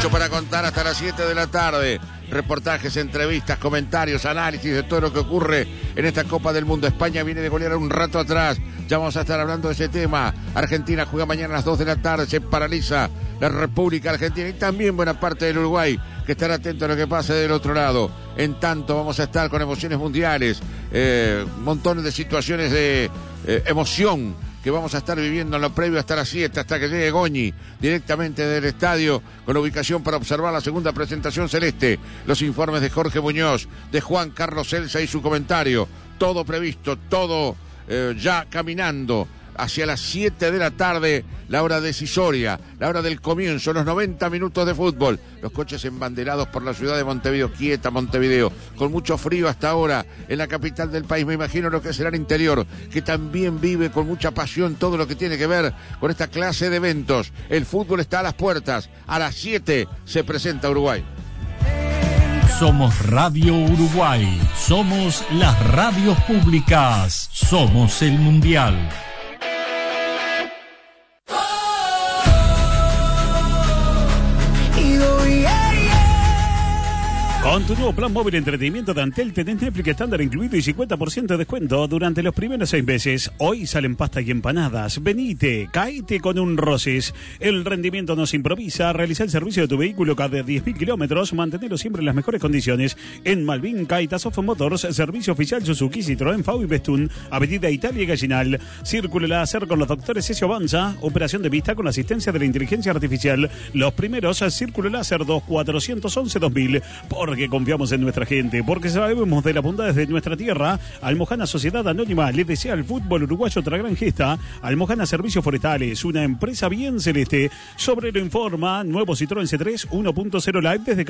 Mucho para contar hasta las 7 de la tarde. Reportajes, entrevistas, comentarios, análisis de todo lo que ocurre en esta Copa del Mundo. España viene de golear un rato atrás. Ya vamos a estar hablando de ese tema. Argentina juega mañana a las 2 de la tarde. Se paraliza la República Argentina y también buena parte del Uruguay, que estará atento a lo que pase del otro lado. En tanto vamos a estar con emociones mundiales, montones de situaciones de emoción que vamos a estar viviendo en lo previo hasta las 7, hasta que llegue Goñi directamente del estadio con la ubicación para observar la segunda presentación celeste. Los informes de Jorge Muñoz, de Juan Carlos Celsa y su comentario. Todo previsto, todo ya caminando hacia las 7 de la tarde, la hora decisoria, la hora del comienzo, los 90 minutos de fútbol. Los coches embanderados por la ciudad de Montevideo, quieta Montevideo, con mucho frío hasta ahora en la capital del país. Me imagino lo que será el interior, que también vive con mucha pasión todo lo que tiene que ver con esta clase de eventos. El fútbol está a las puertas. A las 7 se presenta Uruguay. Somos Radio Uruguay, somos las radios públicas, somos el Mundial. Con tu nuevo plan móvil entretenimiento de Antel tenés Netflix estándar incluido y 50% de descuento durante los primeros 6 meses. Hoy salen pasta y empanadas. Venite, caíte con un Roses. El rendimiento no se improvisa. Realiza el servicio de tu vehículo cada 10.000 kilómetros. Mantenerlo siempre en las mejores condiciones. En Malvin, Caitas of Motors, servicio oficial Suzuki, Citroën, FAU y Bestún, Avenida Italia y Gallinal. Círculo láser con los doctores Cesio Avanza. Operación de vista con la asistencia de la inteligencia artificial. Los primeros, Círculo láser 2411-2000. Porque confiamos en nuestra gente, porque sabemos de las bondades de nuestra tierra. Almojana Sociedad Anónima le desea al fútbol uruguayo otra gran gesta. Almojana Servicios Forestales, una empresa bien celeste. Sobrero informa, nuevo Citroën C3 1.0 Live desde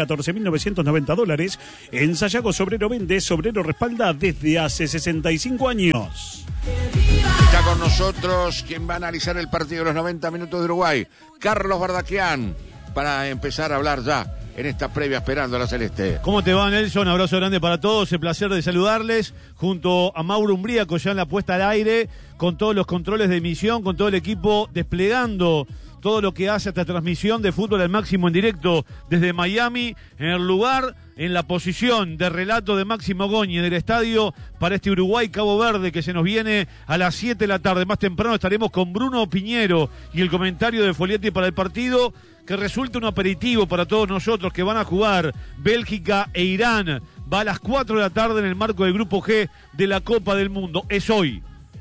$14.990. En Sayago Sobrero vende, Sobrero respalda desde hace 65 años. Está con nosotros quien va a analizar el partido de los 90 minutos de Uruguay, Carlos Bardaquian, para empezar a hablar ya en esta previa esperando a la Celeste. ¿Cómo te va, Nelson? Abrazo grande para todos, el placer de saludarles, junto a Mauro Umbríaco ya en la puesta al aire, con todos los controles de emisión, con todo el equipo desplegando todo lo que hace esta transmisión de fútbol al máximo en directo desde Miami, en el lugar, en la posición de relato de Máximo Goñi del estadio para este Uruguay-Cabo Verde que se nos viene a las 7 de la tarde. Más temprano estaremos con Bruno Piñero y el comentario de Folietti para el partido, que resulta un aperitivo para todos nosotros que van a jugar Bélgica e Irán. Va a las 4 de la tarde en el marco del Grupo G de la Copa del Mundo. Es hoy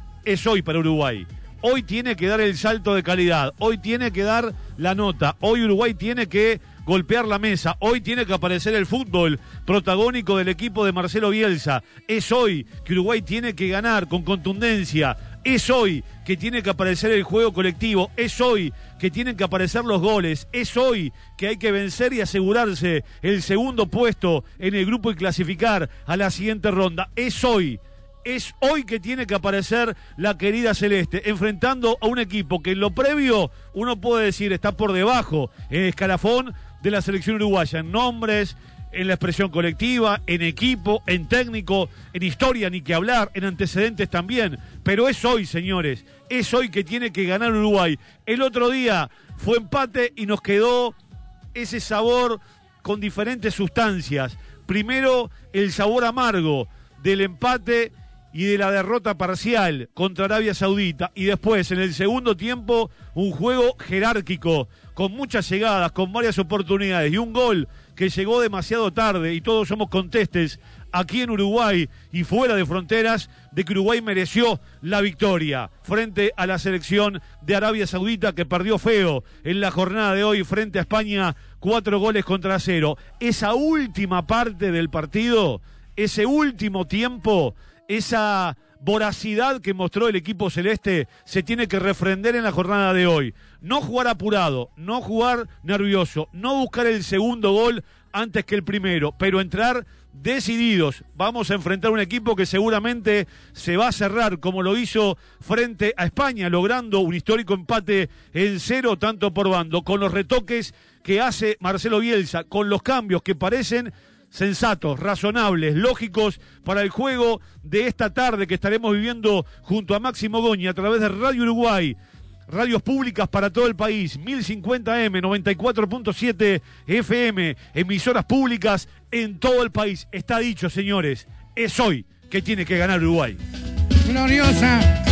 para Uruguay. Hoy tiene que dar el salto de calidad, hoy tiene que dar la nota, hoy Uruguay tiene que golpear la mesa, hoy tiene que aparecer el fútbol protagónico del equipo de Marcelo Bielsa. Es hoy que Uruguay tiene que ganar con contundencia. Es hoy que tiene que aparecer el juego colectivo, es hoy que tienen que aparecer los goles, es hoy que hay que vencer y asegurarse el segundo puesto en el grupo y clasificar a la siguiente ronda. Es hoy que tiene que aparecer la querida Celeste, enfrentando a un equipo que en lo previo uno puede decir está por debajo en el escalafón de la selección uruguaya, en nombres, en la expresión colectiva, en equipo, en técnico, en historia, ni que hablar, en antecedentes también. Pero es hoy, señores, es hoy que tiene que ganar Uruguay. El otro día fue empate y nos quedó ese sabor con diferentes sustancias. Primero, el sabor amargo del empate y de la derrota parcial contra Arabia Saudita, y después en el segundo tiempo un juego jerárquico, con muchas llegadas, con varias oportunidades y un gol que llegó demasiado tarde, y todos somos contestes aquí en Uruguay y fuera de fronteras de que Uruguay mereció la victoria frente a la selección de Arabia Saudita, que perdió feo en la jornada de hoy frente a España 4-0. Esa última parte del partido, ese último tiempo, esa voracidad que mostró el equipo celeste se tiene que refrender en la jornada de hoy. No jugar apurado, no jugar nervioso, no buscar el segundo gol antes que el primero, pero entrar decididos. Vamos a enfrentar un equipo que seguramente se va a cerrar como lo hizo frente a España, logrando un histórico empate en 0 tanto por bando, con los retoques que hace Marcelo Bielsa, con los cambios que parecen sensatos, razonables, lógicos para el juego de esta tarde que estaremos viviendo junto a Máximo Goñi a través de Radio Uruguay, Radios públicas para todo el país, 1050M, 94.7 FM, emisoras públicas en todo el país. Está dicho, señores, es hoy que tiene que ganar Uruguay. Gloriosa